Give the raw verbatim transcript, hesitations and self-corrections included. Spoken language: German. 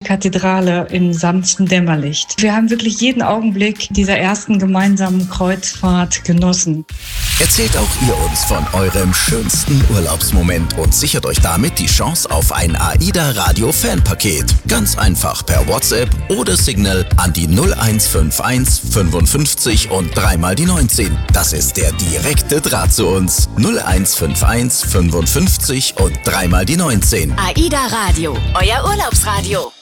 Kathedrale im sanften Dämmerlicht. Wir haben wirklich jeden Augenblick dieser ersten gemeinsamen Kreuzfahrt genossen. Erzählt auch ihr uns von eurem schönsten Urlaubsmoment und sichert euch damit die Chance auf ein AIDA-Radio-Fanpaket. Ganz einfach per WhatsApp oder Signal an die null eins fünf eins fünfundfünfzig und dreimal die neunzehn. Das ist der direkte Draht zu uns. null eins fünf eins fünfundfünfzig und dreimal die neunzehn. AIDA Radio, euer Urlaubsradio.